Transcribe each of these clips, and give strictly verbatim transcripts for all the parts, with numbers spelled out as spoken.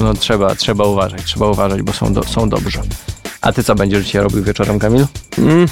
no trzeba, trzeba uważać, trzeba uważać, bo są, do, są dobrzy. A ty co będziesz dzisiaj robił wieczorem, Kamil? Mm,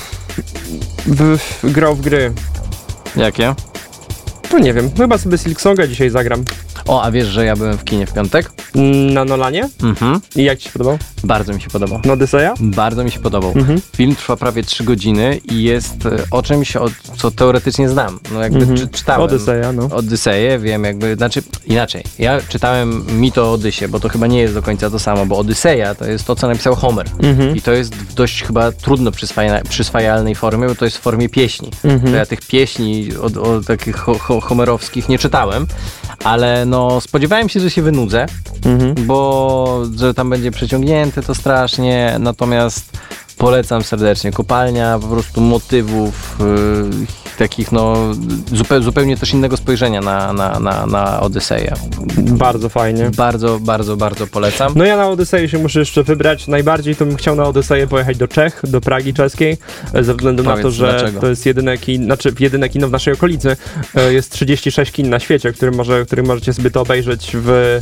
w, w, grał w gry. Jakie? To nie wiem, chyba sobie Silksonga dzisiaj zagram. O, a wiesz, że ja byłem w kinie w piątek? Na Nolanie? Mhm. I jak ci się podobał? Bardzo mi się podobał. No Odyseja? Bardzo mi się podobał. Mhm. Film trwa prawie trzy godziny i jest e, o czymś, o, co teoretycznie znam. No jakby Mhm. czy, czytałem. Odyseja, no. Odyseję, wiem jakby, znaczy inaczej. Ja czytałem mit o Odysie, bo to chyba nie jest do końca to samo, bo Odyseja to jest to, co napisał Homer. Mhm. I to jest w dość chyba trudno przyswaja- przyswajalnej formie, bo to jest w formie pieśni. Mhm. To ja tych pieśni o, o takich ho, ho, homerowskich nie czytałem, ale no spodziewałem się, że się wynudzę, Mhm. bo że tam będzie przeciągnięte to strasznie, natomiast polecam serdecznie. Kopalnia po prostu motywów yy, takich no zupełnie, zupełnie też innego spojrzenia na, na, na, na Odyseję. Bardzo fajnie. Bardzo, bardzo, bardzo polecam. No ja na Odyseję się muszę jeszcze wybrać. Najbardziej to bym chciał na Odyseję pojechać do Czech, do Pragi czeskiej, ze względu Powiedz, na to, że dlaczego? to jest jedyne kino, znaczy jedyne kino w naszej okolicy. E, Jest trzydzieści sześć kin na świecie, który może, który możecie sobie to obejrzeć w, e,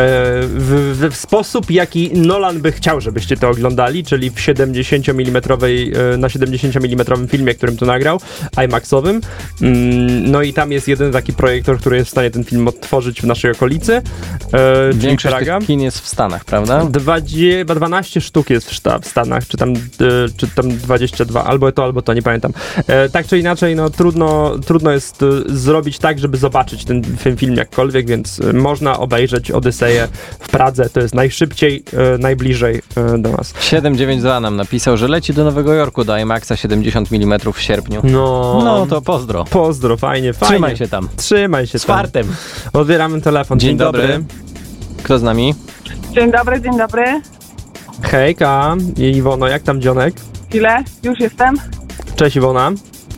w, w, w sposób, jaki Nolan by chciał, żebyście to oglądali, czyli w siedemdziesięciomilimetrowej, e, na siedemdziesięciomilimetrowym filmie, którym to nagrał, IMAX-owym. Mm, No i tam jest jeden taki projektor, który jest w stanie ten film odtworzyć w naszej okolicy, e, czyli Większość Praga. tych kin jest w Stanach, prawda? Dwadzie, chyba dwanaście sztuk jest w, szta, w Stanach, czy tam, e, czy tam dwadzieścia dwa, albo to, albo to, nie pamiętam. E, tak czy inaczej, no trudno, trudno jest e, zrobić tak, żeby zobaczyć ten, ten film jakkolwiek, więc e, można obejrzeć Odyseję w Pradze, to jest najszybciej, e, najbliżej e, do nas. siedem dziewięć dwa nam napisał, że leci do Nowego Jorku do IMAXa siedemdziesiąt milimetrów w sierpniu. No, No to pozdro. pozdro, fajnie, fajnie. Trzymaj się tam. Trzymaj się Z tam. fartem. Odbieramy telefon. Dzień, Dzień dobry. Kto z nami? Dzień dobry, dzień dobry. Hejka, Iwono, jak tam dzionek? Chwilę, już jestem. Cześć Iwona.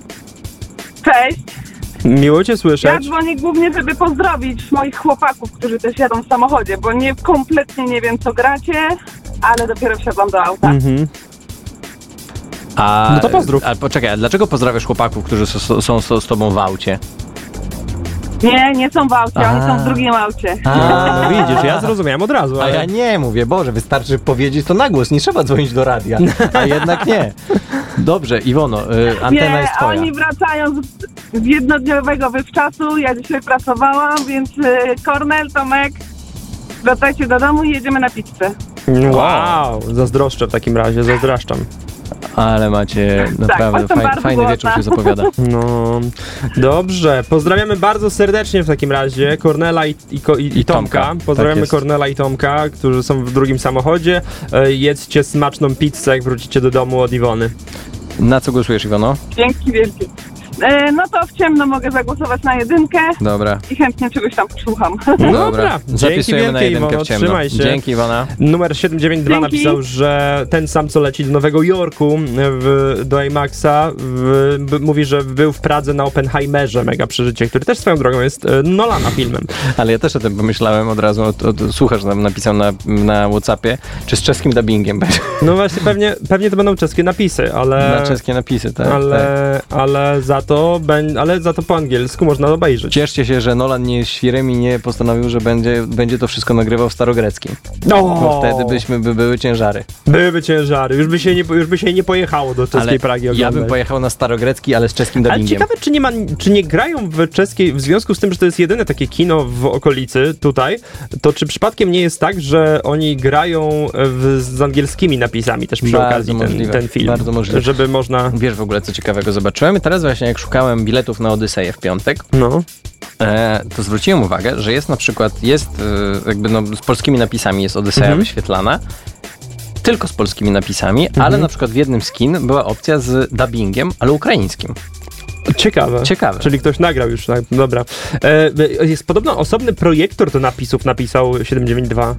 Cześć. Miło cię Ja słyszeć. dzwonię głównie, żeby pozdrowić moich chłopaków, którzy też jadą w samochodzie, bo nie kompletnie nie wiem, co gracie, ale dopiero wsiadłam do auta. Mhm. A, No to pozdrów. A poczekaj, a dlaczego pozdrawiasz chłopaków, którzy są, są, są z tobą w aucie? Nie, nie są w aucie, A. oni są w drugim aucie. No widzisz, ja zrozumiałem od razu, A ale... ja nie mówię, Boże, wystarczy powiedzieć to na głos, nie trzeba dzwonić do radia, a jednak nie. Dobrze, Iwono, y, antena Nie, jest a twoja. oni wracają z, z jednodniowego wywczasu, ja dzisiaj pracowałam, więc y, Kornel, Tomek, wracajcie do domu i jedziemy na pizzę. Wow, zazdroszczę w takim razie, zazdraszczam. Ale macie naprawdę jestem faj, bardzo fajny głodna. wieczór się zapowiada. No, dobrze. Pozdrawiamy bardzo serdecznie w takim razie Kornela i, i, Ko- i, i I Tomka. Tomka, Pozdrawiamy tak jest. Kornela i Tomka, którzy są w drugim samochodzie. E, Jedzcie smaczną pizzę, jak wrócicie do domu od Iwony. Na co głosujesz, Iwono? Dzięki wielkie. E, no to w ciemno mogę zagłosować na jedynkę Dobra. i chętnie czegoś tam posłucham. No Dobra, dobra, dzięki zapisujemy na wielkie, jedynkę Iwono, w ciemno. trzymaj się. Dzięki, Iwona. Numer siedem dziewięć dwa Dzięki. napisał, że ten sam, co leci do Nowego Jorku w, do IMAXa, w, b, mówi, że był w Pradze na Oppenheimerze, mega przeżycie, który też swoją drogą jest e, Nolana filmem. Ale ja też o tym pomyślałem od razu, od, od, słuchacz nam napisał na, na WhatsAppie, czy z czeskim dubbingiem będzie. No właśnie, pewnie, pewnie to będą czeskie napisy, ale... Na czeskie napisy, tak. tak. ale, ale, za to ben, ale za to po angielsku można obejrzeć. Cieszcie się, że Nolan nie jest świrem i nie postanowił, że będzie, będzie to wszystko nagrywał w starogreckim. No, Bo wtedy byśmy, by były ciężary. byłyby ciężary, już by się nie, już by się nie pojechało do czeskiej Ale Pragi ja oglądać. bym pojechał na starogrecki, ale z czeskim Ale dubbingiem. ciekawe, czy nie, ma, czy nie grają w czeskiej, w związku z tym, że to jest jedyne takie kino w okolicy tutaj, to czy przypadkiem nie jest tak, że oni grają w, z angielskimi napisami też przy Bardzo okazji ten, możliwe, ten film, bardzo możliwe. żeby można... Wiesz w ogóle, co ciekawego zobaczyłem? Teraz właśnie jak szukałem biletów na Odyseję w piątek, No. e, to zwróciłem uwagę, że jest na przykład, jest e, jakby no, z polskimi napisami jest Odyseja Mhm. wyświetlana, tylko z polskimi napisami, Mhm. ale na przykład w jednym z kin była opcja z dubbingiem, ale ukraińskim. Ciekawe. Ciekawe. Czyli ktoś nagrał już, tak? Dobra. E, jest podobno osobny projektor do napisów napisał siedem dziewięć dwa.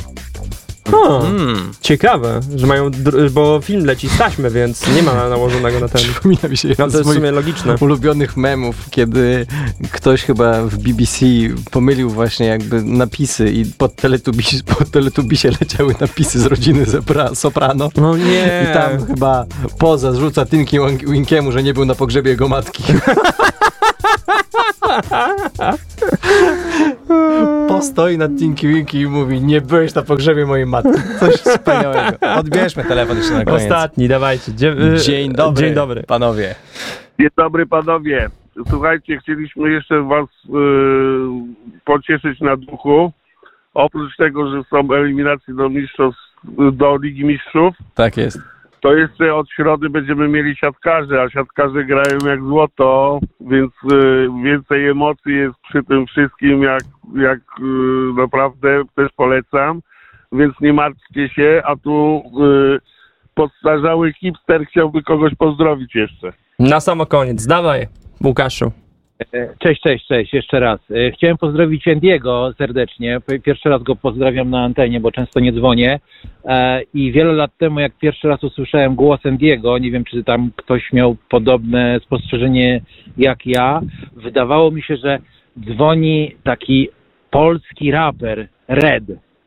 O, Hmm. ciekawe, że mają, dr- bo film leci z taśmy, więc nie ma nałożonego na ten. Przypomina mi się No jeden to z jest w moich sumie logiczne. ulubionych memów, kiedy ktoś chyba w B B C pomylił właśnie jakby napisy i pod Teletubisie, pod teletubisie leciały napisy z rodziny Zepra, Soprano. No nie. I tam chyba poza zrzuca Tynki Winkiemu, że nie był na pogrzebie jego matki. Postoi nad Tinky Winky i mówi, nie byłeś na pogrzebie mojej matki. Coś wspaniałego. Odbierzmy telefon jeszcze na koniec. Ostatni, dawajcie. Dzie- Dzień dobry, Dzień dobry. panowie. Dzień dobry panowie. Słuchajcie, chcieliśmy jeszcze was yy, pocieszyć na duchu. Oprócz tego, że są eliminacje do mistrzostw, do Ligi Mistrzów, Tak jest. to jeszcze od środy będziemy mieli siatkarzy, a siatkarze grają jak złoto, więc y, więcej emocji jest przy tym wszystkim, jak, jak y, naprawdę też polecam, więc nie martwcie się, a tu y, podstarzały hipster chciałby kogoś pozdrowić jeszcze. Na sam koniec, dawaj, Łukaszu. Cześć, cześć, cześć, jeszcze raz. E, Chciałem pozdrowić Andiego serdecznie. P- Pierwszy raz go pozdrawiam na antenie, bo często nie dzwonię. E, I wiele lat temu, jak pierwszy raz usłyszałem głos Andiego, nie wiem, czy tam ktoś miał podobne spostrzeżenie jak ja, wydawało mi się, że dzwoni taki polski raper, Red.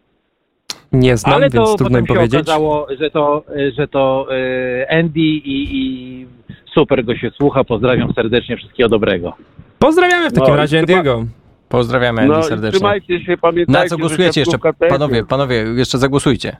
Nie znam, Ale więc to trudno mi potem się powiedzieć. okazało, że to, że to e, Andy i, i super go się słucha. Pozdrawiam serdecznie, wszystkiego dobrego. Pozdrawiamy w takim No, razie chyba- Andiego. Pozdrawiamy Andy No i serdecznie. trzymajcie się, pamiętajcie, Na co że głosujecie jeszcze? siatkówka też Panowie, jest. panowie, jeszcze zagłosujcie.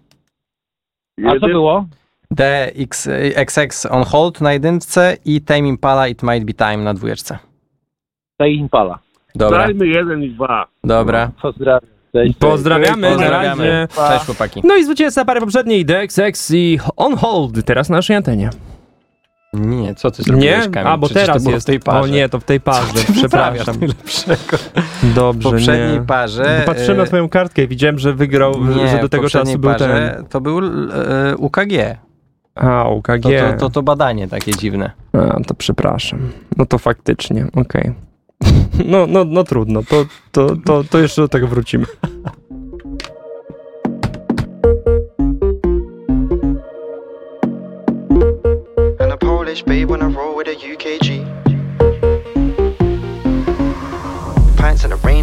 A co Jeden- było? D X X on hold na jedynce i Tame Impala It Might Be Time na dwójeczce. To Impala. Dobra, Dajmy jeden i dwa. dobra. Pozdrawiam. Cześć, Pozdrawiamy, na Pozdrawiamy. razie. Cześć chłopaki. No i zwycięzca pary poprzedniej, D X X i On Hold, teraz na naszej antenie. Nie, co ty Nie? zrobiłeś, Kamil? A, bo Przecież to teraz było jest. w tej parze. O nie, to w tej parze, przepraszam. Lepszego. Dobrze, W poprzedniej nie. parze... Bo patrzyłem na e, twoją kartkę i widziałem, że wygrał, nie, że do w tego poprzedniej czasu był parze ten... to był e, U K G. A, U K To, G. to, to, to badanie takie dziwne. A, to przepraszam. No to faktycznie, okej. No, no, no trudno, to, to, to, to jeszcze do tego wrócimy. And a Polish babe when I roll with a U K G.